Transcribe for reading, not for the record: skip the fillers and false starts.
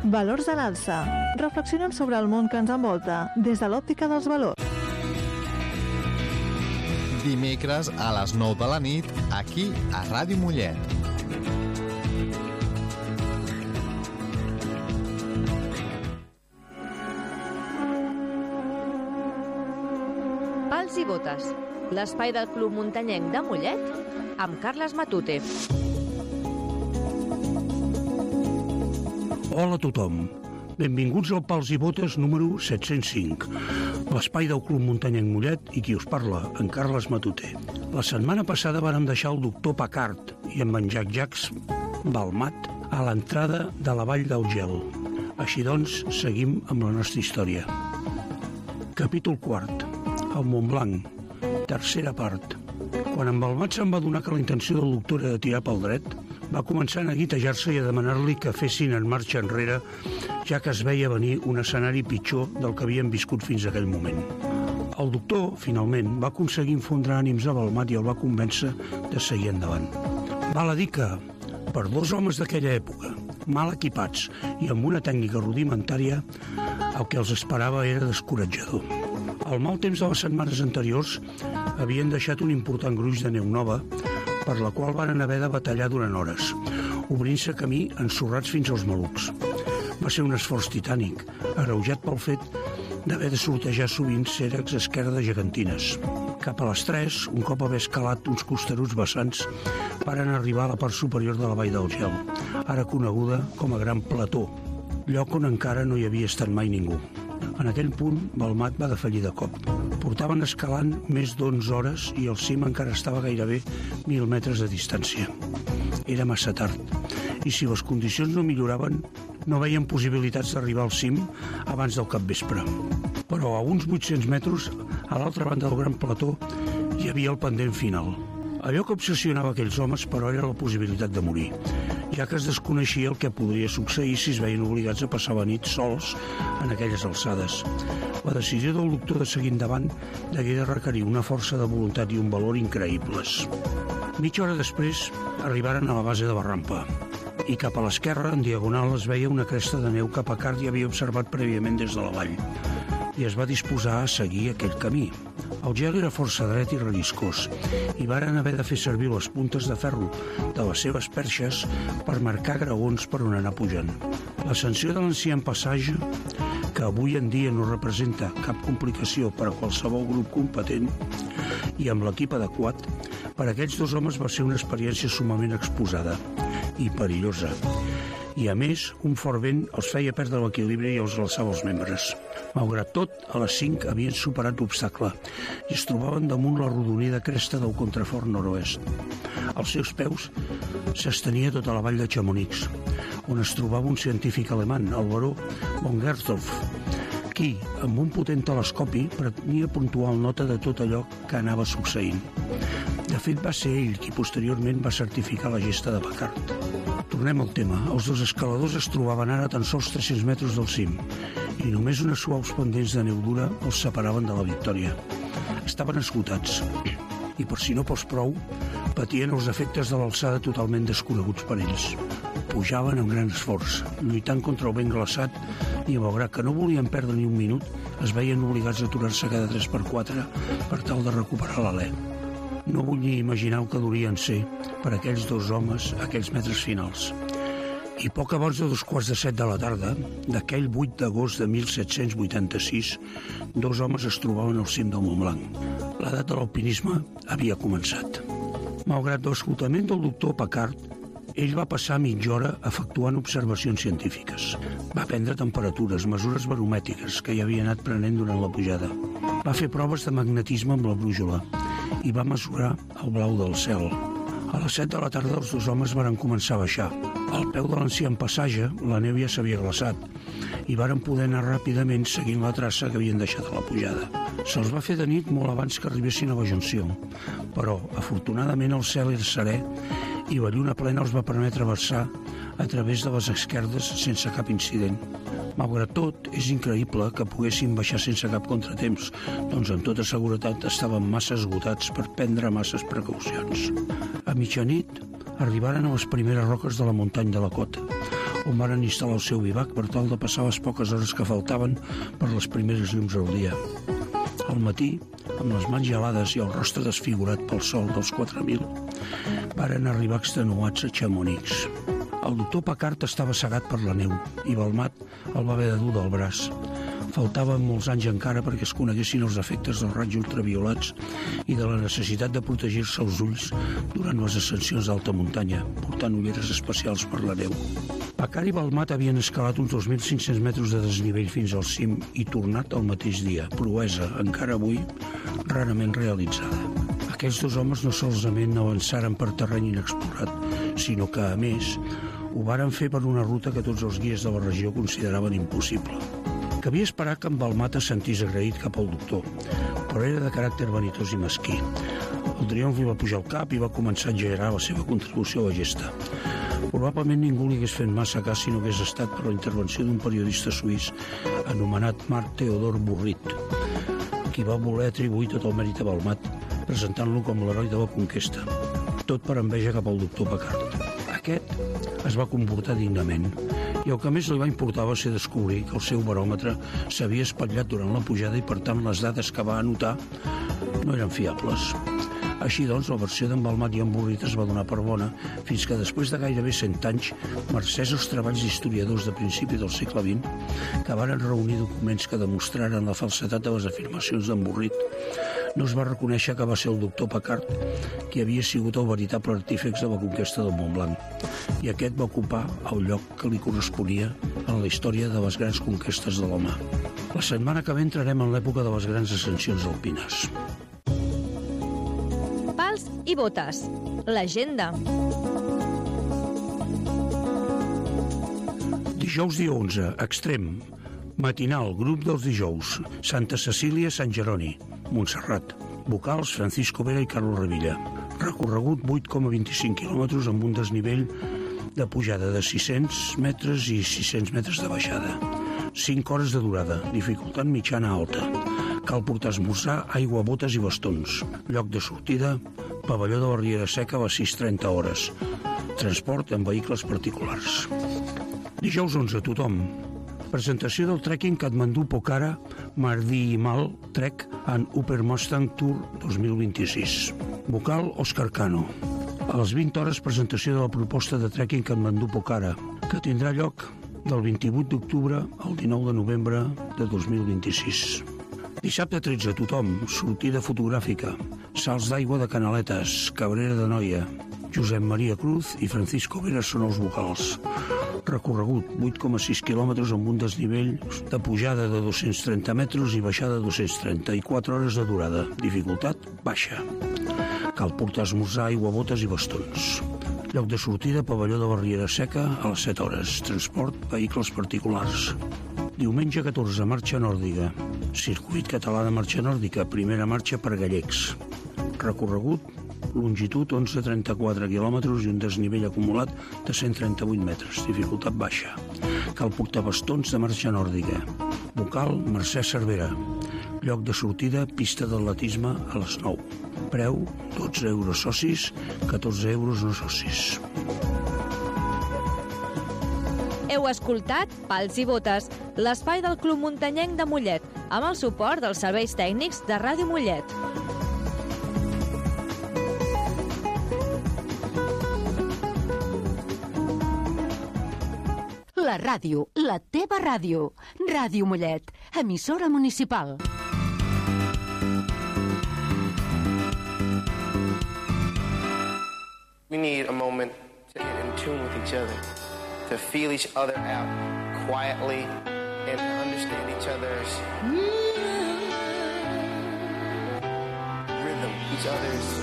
Valors a l'alça. Reflexionem sobre el món que ens envolta des de l'òptica dels valors. Dimecres a les 9 de la nit, aquí a Ràdio Mollet. Pals i botes, l'espai del Club Muntanyenc de Mollet amb Carles Matute. Hola a tothom, benvinguts al Pals i Botes número 705, l'espai del Club Muntanyenc Mollet i qui us parla, en Carles Matute. La setmana passada vàrem deixar el doctor Packard i en Jacques Balmat a l'entrada de la Vall del Gel. Així doncs, seguim amb la nostra història. Capítol 4. El Montblanc, tercera part. Quan en Balmat se'n va adonar que la intenció del doctor era de tirar pel dret, va començar a neguitejar-se i a demanar-li que fessin en marxa enrere, ja que es veia venir un escenari pitjor del que havien viscut fins a aquell moment. El doctor, finalment, va aconseguir infondre ànims a Balmat i el va convèncer de seguir endavant. Val a dir que, per dos homes d'aquella època, mal equipats i amb una tècnica rudimentària, el que els esperava era descoratjador. El mal temps de les setmanes anteriors havien deixat un important gruix de neu nova, per la qual van haver de batallar durant hores, obrint-se camí ensorrats fins als malucs. Va ser un esforç titànic, agreujat pel fet d'haver de sortejar sovint cèrrecs esquerdes gegantines. Cap a les 3, un cop haver escalat uns costeruts vessants, varen arribar a la part superior de la Vall del Gel, ara coneguda com a Gran Plató, lloc on encara no hi havia estat mai ningú. En aquell punt, Balmat va defallir de cop. Portaven escalant més d'11 hores i el cim encara estava gairebé 1.000 metres de distància. Era massa tard, i si les condicions no milloraven, no veien possibilitats d'arribar al cim abans del capvespre. Però a uns 800 metres, a l'altra banda del Gran Plató, hi havia el pendent final. Allò que obsessionava aquells homes, però, era la possibilitat de morir, ja que es desconeixia el que podria succeir si es veien obligats a passar la nit sols en aquelles alçades. La decisió del doctor de seguir endavant degué de requerir una força de voluntat i un valor increïbles. Mitja hora després arribaren a la base de la rampa i cap a l'esquerra, en diagonal, es veia una cresta de neu que Packard ja havia observat prèviament des de la vall i es va disposar a seguir aquell camí. El gel era força dret i relliscós i varen haver de fer servir les puntes de ferro de les seves perxes per marcar graons per on anar pujant. L'ascensió de l'ancien passatge, que avui en dia no representa cap complicació per a qualsevol grup competent i amb l'equip adequat, per a aquests dos homes va ser una experiència sumament exposada i perillosa. I a més, un fort vent els feia perdre l'equilibri i els alçava els membres. Malgrat tot, a les 5 havien superat l'obstacle i es trobaven damunt la rodonida cresta del contrafort nord-oest. Als seus peus s'estenia tota la vall de Chamonix, on es trobava un científic alemany, el baró von Gerthoff, qui, amb un potent telescopi, pretenia puntual nota de tot allò que anava succeint. De fet, va ser ell qui posteriorment va certificar la gesta de Packard. Tornem al tema. Els dos escaladors es trobaven ara a tan sols 300 metres del cim i només unes suaus pendents de neu dura els separaven de la victòria. Estaven esgotats i, per si no fos prou, patien els efectes de l'alçada totalment desconeguts per ells. Pujaven amb gran esforç, lluitant contra el vent glaçat i, malgrat que no volien perdre ni un minut, es veien obligats a aturar-se cada 3x4 per tal de recuperar l'alè. No vull ni imaginar el que durien ser per aquells dos homes aquells metres finals. I poc abans de 7:15 de la tarda, d'aquell 8 d'agost de 1786, dos homes es trobaven al cim del Montblanc. L'edat de l'alpinisme havia començat. Malgrat l'esgotament del doctor Packard, ell va passar mitja hora efectuant observacions científiques. Va prendre temperatures, mesures baromètriques que hi havia anat prenent durant la pujada. Va fer proves de magnetisme amb la brújula i va mesurar el blau del cel. A les 7 de la tarda els dos homes varen començar a baixar. Al peu de l'ancien passatge, la neu ja s'havia glaçat i varen poder anar ràpidament seguint la traça que havien deixat a la pujada. Se'ls va fer de nit molt abans que arribessin a la junció, però, afortunadament, el cel era serè i la lluna plena els va permetre versar a través de les esquerdes sense cap incident. Malgrat tot, és increïble que poguessin baixar sense cap contratemps, doncs amb tota seguretat estaven massa esgotats per prendre masses precaucions. A mitjanit arribaren a les primeres roques de la muntanya de la Cota, on van instal·lar el seu bivac per tal de passar les poques hores que faltaven per les primeres llums al dia. Al matí, amb les mans gelades i el rostre desfigurat pel sol dels 4.000, varen arribar extenuats a Chamonix. El doctor Packard estava cegat per la neu i Balmat el va haver de dur del braç. Faltaven molts anys encara perquè es coneguessin els efectes dels raigs ultraviolats i de la necessitat de protegir-se els ulls durant les ascensions d'alta muntanya, portant ulleres especials per la neu. Packard i Balmat havien escalat uns 2.500 metres de desnivell fins al cim i tornat el mateix dia, proesa, encara avui, rarament realitzada. Aquests dos homes no solament avançaren per terreny inexplorat, sinó que, a més, ho varen fer per una ruta que tots els guies de la regió consideraven impossible. Cabia esperar que en Balmat es sentís agraït cap al doctor, però era de caràcter vanitós i mesquí. El triomf li va pujar al cap i va començar a exagerar la seva contribució a la gesta. Probablement ningú li hagués fet massa cas si no hagués estat per la intervenció d'un periodista suís anomenat Marc Theodor Burrit, qui va voler atribuir tot el mèrit a Balmat, presentant-lo com l'heroi de la conquesta, tot per enveja cap al doctor Packard. Aquest es va comportar dignament, i el que més li va importar va ser descobrir que el seu baròmetre s'havia espatllat durant la pujada i, per tant, les dades que va anotar no eren fiables. Així doncs, la versió d'en Balmat i en Burrit es va donar per bona fins que després de gairebé 100 anys, mercès als treballs d'historiadors de principi del segle XX, que varen reunir documents que demostraren la falsedat de les afirmacions d'en Burrit, no es va reconèixer que va ser el doctor Packard qui havia sigut el veritable artífex de la conquesta del Mont Blanc, i aquest va ocupar el lloc que li corresponia en la història de les grans conquestes de l'home. La setmana que ve entrarem en l'època de les grans ascensions alpines. Pals i botes. L'agenda. Dijous dia 11, extrem. Matinal, grup dels dijous. Santa Cecília, Sant Jeroni. Montserrat. Vocals, Francisco Vera i Carlos Revilla. Recorregut 8,25 quilòmetres amb un desnivell de pujada de 600 metres i 600 metres de baixada. 5 hores de durada, dificultat mitjana alta. Cal portar esmorzar, aigua, botes i bastons. Lloc de sortida, pavelló de la Riera Seca a les 6:30 hores. Transport en vehicles particulars. Dijous 11, tothom. Presentació del trekking Katmandú-Pokhara Mardi Himal Trek and Upper Mustang Tour 2026. Vocal Òscar Cano. A les 20 hores, presentació de la proposta de trekking Katmandú-Pokhara, que tindrà lloc del 28 d'octubre al 19 de novembre de 2026. Dissabte 13, tothom, sortida fotogràfica, salts d'aigua de Canaletes, Cabrera de Noia, Josep Maria Cruz i Francisco Vera són els vocals. Recorregut 8,6 quilòmetres amb un desnivell de pujada de 230 metres i baixada de 230 i 4 hores de durada, dificultat baixa. Cal portar esmorzar, aigua, botes i bastons. Lloc de sortida, pavelló de la Riera Seca a les 7 hores. Transport, vehicles particulars. Diumenge 14, marxa nòrdica. Circuit català de marxa nòrdica, primera marxa per gallecs. Recorregut, longitud 11,34 quilòmetres i un desnivell acumulat de 138 metres, dificultat baixa. Cal portar bastons de marxa nòrdica. Vocal, Mercè Cervera. Lloc de sortida, pista d'atletisme a les 9. Preu, 12 euros socis, 14 euros no socis. Heu escoltat Pals i botes, l'espai del Club Muntanyenc de Mollet, amb el suport dels serveis tècnics de Ràdio Mollet. La ràdio, la teva ràdio. Ràdio Mollet, emissora municipal. We need a moment to get in tune with each other, to feel each other out quietly and to understand each other's rhythm, each other's